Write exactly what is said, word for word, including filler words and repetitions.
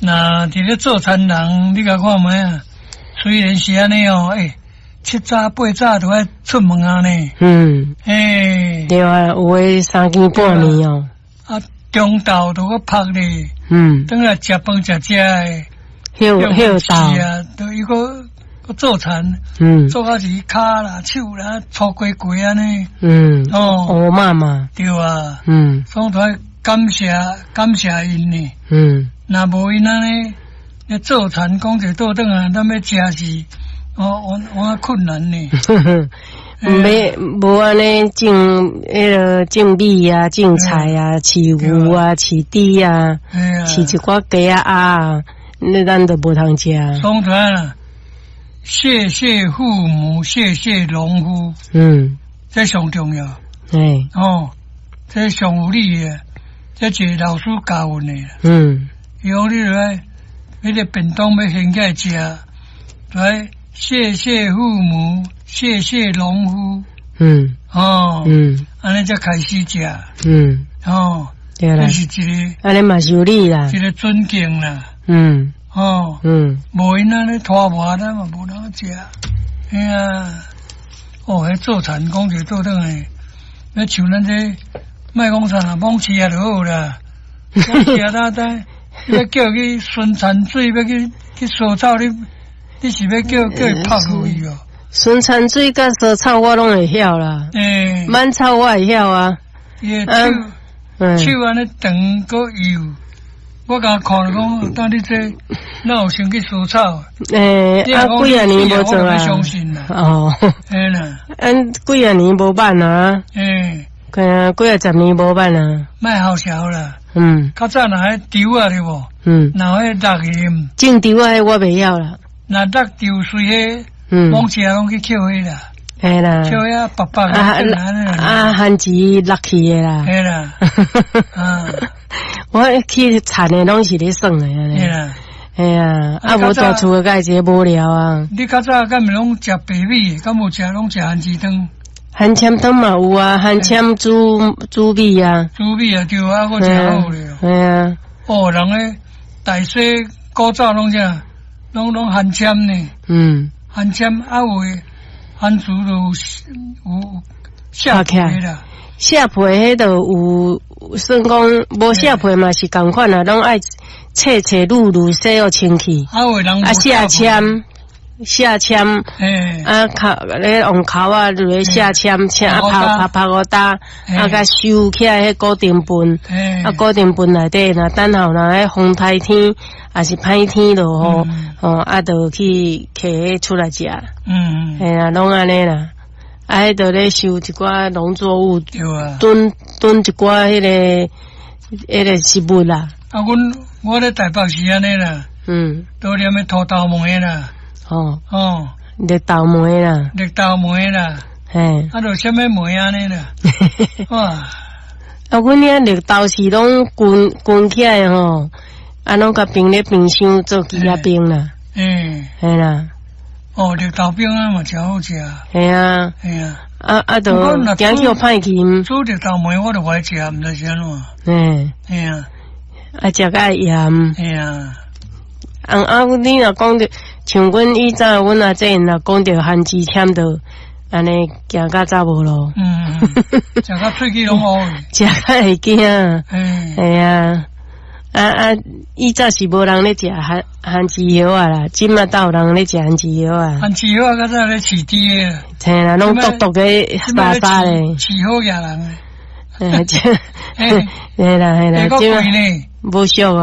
那伫咧做餐人，你甲看卖啊？虽然是安尼哦，诶，七早八早都爱出门啊呢。 嗯， 诶， 对啊，有诶三更半暝哦。 啊，中昼都个拍咧。 嗯， 等来食饭食食诶。 休休到。 是啊，都伊个个做餐。 嗯。做到是骹啦、手啦、搓过过安尼。 嗯。 哦。 哦妈妈。 对啊。 嗯。 所以都爱感谢感谢因呢。 嗯。 若无因安尼。咧做餐讲者倒转啊，咱要食是，哦，我我困难呢。 没无安尼种迄个种米啊、种菜啊、饲牛啊、饲猪啊、饲一寡鸡啊啊，那咱都无通食。 总之啊，谢谢父母，谢谢农夫。嗯，这上重要。 哎， 哦，这上有理诶，这是老师教阮诶。嗯，以后你来。迄个便当要先起来食，来谢谢父母，谢谢农夫。嗯，哦，嗯，安尼才开始食。嗯，哦，对啦，这是一个， 安尼嘛是有理啦， 一个尊敬啦。嗯，哦，嗯，无因安尼拖磨，咱嘛无通食。哎呀，哦，迄做餐讲者做等诶，要像咱这卖讲啥啦，猛吃也就好啦，猛吃呾呾。要叫去孙餐水，要去去烧草，你你是要叫叫伊拍落去哦？ 孙餐水甲烧草我拢会晓啦，诶，满草我会晓啊。 伊手手安尼长个油，我甲看了讲，当你这哪有先去烧草？ 诶，啊，几啊年无做啊？ 相信啦。 哦， 嘿啦， 俺几啊年无办啊？诶，个几啊十年无办啊？ 卖好笑啦。 嗯， 较早若迄丢啊，对无？嗯，若迄落盐， 种丢啊，我袂晓啦。 若落丢水迄，嗯，往车拢去捡迄啦， 系啦， 捡遐白白的， 啊啊，番薯落去的啦， 系啦，啊， 我去田的拢是咧耍的安尼，系啦，系啊，啊无住厝个介无聊啊。 你较早敢毋拢食白米，敢无食拢食番薯汤？ 番茄汤嘛有啊，番茄煮煮米啊， 煮米啊对啊，我食好咧。 系啊， 哦，人诶大细古早拢啥，拢拢番茄呢。嗯，番茄啊有番薯都有下皮啦， 下皮迄度有，算讲无下皮嘛是共款啊，拢爱切切卤卤洗互清气。 啊有人啊下签。下签，啊烤咧用烤啊，落咧下签，签啊拍拍拍个打，啊甲收起来迄固定盆，啊固定盆内底，若等候若迄风台天，还是歹天落雨，哦啊就去摕出来食，嗯，系啊，拢安尼啦，啊迄度咧收一寡农作物，囤囤一寡迄个迄个食物啦。 啊，阮我咧台北是安尼啦，嗯，都念迄土豆梅啦。 哦哦，绿豆梅啦， 绿豆梅啦，嘿，啊，就什么梅安尼啦，哇！啊， 阮遐绿豆是拢滚滚起来吼，啊，拢甲冰咧冰箱做鸡仔冰啦，嗯，系啦， 哦，绿豆冰啊嘛，真好食， 系啊， 系啊， 啊啊，就惊叫歹去， 煮绿豆梅我都爱食，毋知是安怎， 嗯， 系啊， 啊，食个盐， 系啊， 啊啊，你若讲着。像阮以前，阮阿姐若讲着番薯签着，安尼行到走无路。嗯， 食到喙齿拢乌。 食到会惊。嗯，系啊，啊啊，以前是无人咧食番番薯叶啊啦，今嘛倒有人咧食番薯叶啊。 番薯叶啊，较早咧饲猪诶。 系啦，拢独独嘅沙沙咧。 饲好野人诶。 诶，即，系啦系啦，即无俗啊。